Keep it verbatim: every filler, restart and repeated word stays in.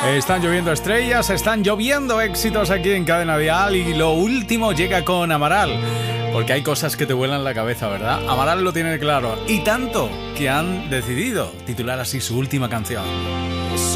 Están lloviendo estrellas, están lloviendo éxitos aquí en Cadena Dial y lo último llega con Amaral. Porque hay cosas que te vuelan la cabeza, ¿verdad? Amaral lo tiene claro. Y tanto que han decidido titular así su última canción.